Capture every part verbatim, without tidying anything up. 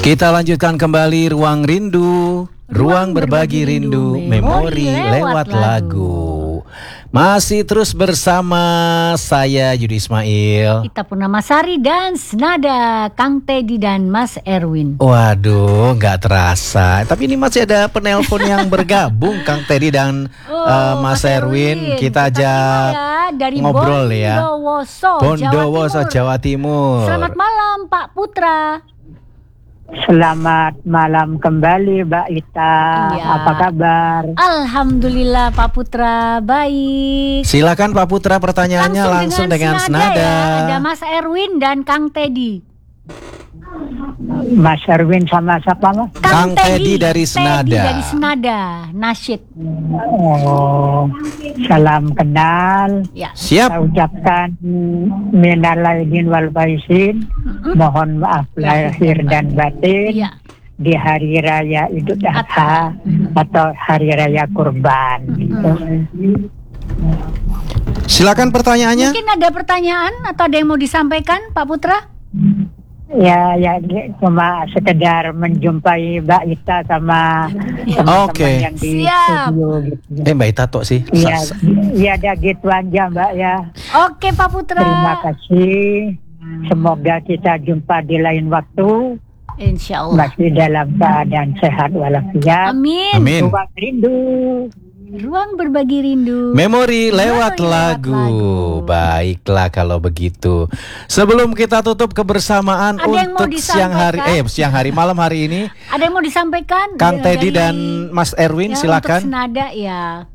Kita lanjutkan kembali Ruang Rindu, Ruang Berbagi Rindu, Memori lewat lagu. Masih terus bersama saya Yudi Ismail, Ita Purnamasari dan senada Kang Teddy dan Mas Erwin. Waduh, nggak terasa. Tapi ini masih ada penelpon yang bergabung, Kang Teddy dan Oh, uh, Mas, Mas Erwin. Erwin. Kita ajak ya, dari ngobrol ya. Bondowoso, Bondowoso, Jawa Timur. Jawa Timur. Selamat malam Pak Putra. Selamat malam kembali Mbak Ita. Ya. Apa kabar? Alhamdulillah Pak Putra, baik. Silakan Pak Putra, pertanyaannya langsung, langsung dengan, dengan senada. Ya. Ada Mas Erwin dan Kang Teddy. Mas Erwin sama siapa Mas? Kang, Kang Teddy dari Senada. Teddy dari Senada, nasyid. Oh, salam kenal. Ya. Siap. Saya ucapkan minal aidin wal faizin. Mm-hmm. Mohon maaf lahir dan batin. Ya. Di hari raya Idul Adha atau hari raya Kurban. Mm-hmm. Silakan pertanyaannya. Mungkin ada pertanyaan atau ada yang mau disampaikan Pak Putra? Ya, ya cuma sekedar menjumpai Mbak Ita sama teman-teman okay. yang di Siap. studio gitu. Eh Mbak Ita tok sih. Iya, ya ada gitu aja Mbak ya. Oke Pak Putra. Terima kasih. Semoga kita jumpa di lain waktu. Insya Allah. Masih dalam keadaan sehat walafiat. Amin. Amin. Ruang rindu. Ruang berbagi rindu. Memori lewat, Memori lagu. lewat lagu. Baiklah kalau begitu. Sebelum kita tutup kebersamaan ada untuk siang hari, eh siang hari malam hari ini. Ada yang mau disampaikan? Kang Teddy dari, dan Mas Erwin, ya, silakan. Untuk senada ya.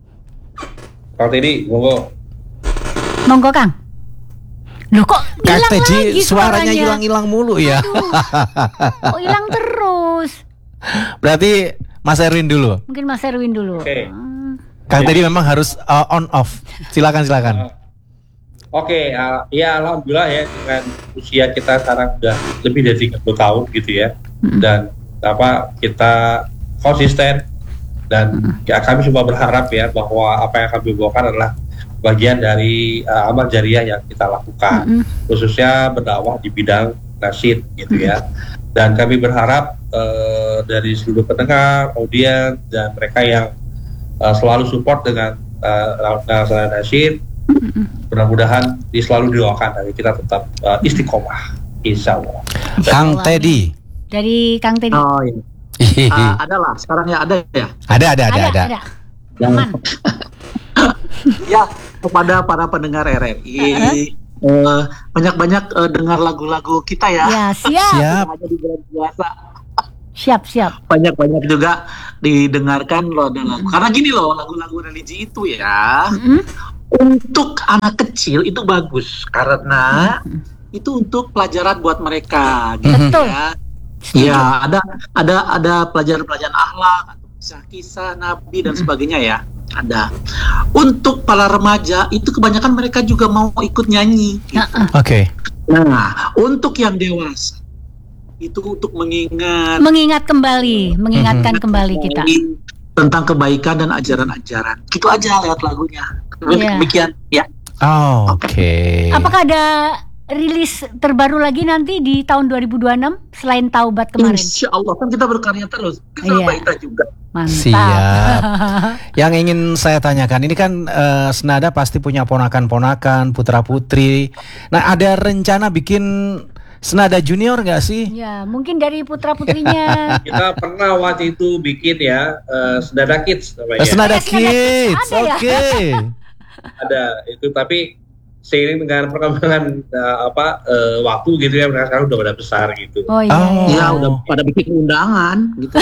Kang Teddy, monggo. Monggo Kang. Loh kok Kang hilang Teddy lagi suaranya hilang-hilang mulu ya. Kok hilang terus? Berarti Mas Erwin dulu. Mungkin Mas Erwin dulu. Oke. Okay. Kang Teddy memang harus uh, on off. Silakan silakan. Uh, Oke, okay, uh, ya alhamdulillah ya dengan usia kita sekarang sudah lebih dari tiga puluh tahun gitu ya. Hmm. Dan apa kita konsisten dan hmm. ya kami cuma berharap ya bahwa apa yang kami bawakan adalah bagian dari uh, amal jariah yang kita lakukan, hmm. khususnya berdakwah di bidang nasyid gitu ya. Dan kami berharap uh, dari seluruh pendengar, audiens dan mereka yang Uh, selalu support dengan uh, nasyid. Mudah-mudahan di selalu didoakan dari kita tetap uh, istiqomah, insya Allah. Kang Teddy. Dari Kang Teddy. Oh iya. uh, ada lah, sekarang ya ada ya. Ada ada ada ada. ada. Aman. Ya, kepada para pendengar R R I, uh-huh. uh, banyak-banyak uh, dengar lagu-lagu kita ya. Ya siap. Siap. Aja di bulan puasa. Siap siap. Banyak-banyak juga didengarkan loh lagu. Karena gini loh, lagu-lagu religi itu ya mm-hmm. untuk anak kecil itu bagus karena mm-hmm. itu untuk pelajaran buat mereka. Gitu Betul. Ya. Ya ada ada ada pelajaran-pelajaran akhlak, kisah-kisah Nabi dan sebagainya ya. Ada. Untuk para remaja itu kebanyakan mereka juga mau ikut nyanyi. Gitu. Oke. Okay. Nah, untuk yang dewasa itu untuk mengingat mengingat kembali, mengingatkan mm-hmm. kembali kita tentang kebaikan dan ajaran-ajaran. Gitu aja lewat lagunya. Yeah. Demikian ya. Oh, oke. Okay. Apakah ada rilis terbaru lagi nanti di tahun dua ribu dua puluh enam selain Taubat kemarin? Insya Allah kan kita berkarya terus. Kita yeah. kita juga. Mantap. Siap. Yang ingin saya tanyakan ini kan uh, Senada pasti punya ponakan-ponakan, putra-putri. Nah, ada rencana bikin Senada Junior nggak sih? Ya, mungkin dari putra-putrinya. Kita pernah waktu itu bikin ya uh, Senada Kids namanya. Senada Eh, Kids, Senada oke. Okay. Ada itu, tapi seiring dengan perkembangan uh, apa uh, waktu gitu ya, mereka sekarang udah pada besar gitu. Oh iya. Oh. Ya udah pada bikin undangan gitu.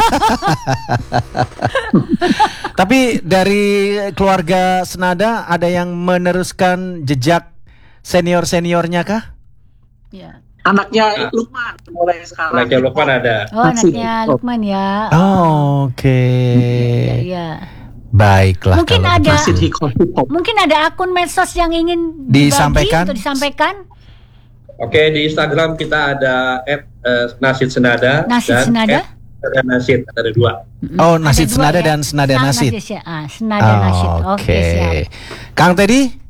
Tapi dari keluarga Senada ada yang meneruskan jejak senior-seniornya kah? Ya. Anaknya nah, Lukman mulai sekarang. Anaknya Lukman ada. Oh, anaknya Lukman ya. Oh, oke. Okay. Ya, ya. Baiklah. Mungkin ada hip-hop. Mungkin ada akun medsos yang ingin disampaikan atau disampaikan. Oke, di Instagram kita ada et nasyid senada Nasyid dan senada. et nasyid, ada dua. Oh, nasyid senada ya? dan senada Nah, nasyid. Ah, senada oh, nasyid. Oke, okay. siap. Kang Teddy?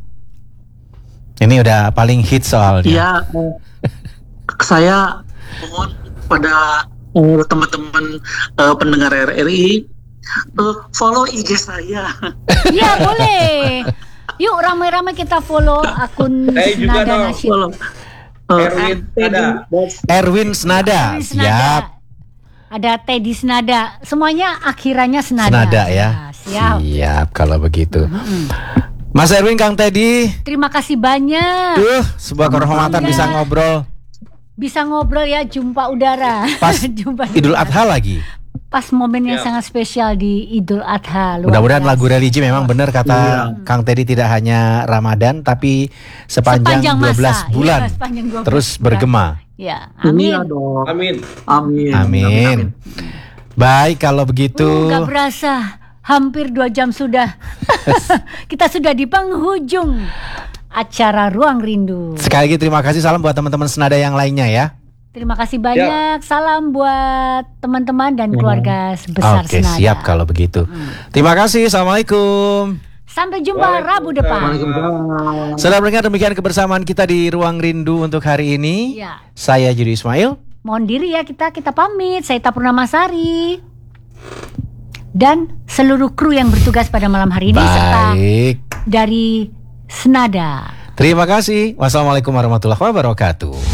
Ini udah paling hit soalnya. Iya, saya mohon kepada uh, teman-teman uh, pendengar R R I, uh, follow I G saya. Iya boleh. Yuk ramai-ramai kita follow akun Saya juga Senada dong. Nasyid. Follow. Uh, Erwin ada. Erwin Senada. Erwin Senada. Siap. Ada Teddy Senada. Semuanya akhirannya Senada. Senada ya. Siap. Siap kalau begitu. Mas Erwin, Kang Teddy. Terima kasih banyak. Duh, sebuah kehormatan Ya. bisa ngobrol Bisa ngobrol ya, jumpa udara. pas Jumpa Idul udara. Adha lagi. Pas momen yang Ya. sangat spesial di Idul Adha. Luar Mudah-mudahan biasa. lagu religi memang benar kata Iya. Kang Teddy, tidak hanya Ramadan tapi sepanjang, Sepanjang dua belas masa. bulan Iya, sepanjang dua belas terus bulan. bergema. Ya, amin. Iya dong. Amin. Amin. Amin. Baik kalau begitu. Uh, gak berasa, hampir dua jam sudah. Kita sudah di penghujung acara Ruang Rindu. Sekali lagi terima kasih, salam buat teman-teman Senada yang lainnya ya. Terima kasih banyak. Salam buat teman-teman dan keluarga sebesar Oke, Senada. siap kalau begitu. Terima kasih. Assalamualaikum. Sampai jumpa Rabu depan. Waalaikumsalam. Saudara pendengar, demikian kebersamaan kita di Ruang Rindu untuk hari ini. Ya. Saya Yudi Ismail. Mohon diri ya, kita kita pamit. Saya Ita Purnamasari dan seluruh kru yang bertugas pada malam hari ini serta Baik. dari Senada. Terima kasih. Wassalamualaikum warahmatullahi wabarakatuh.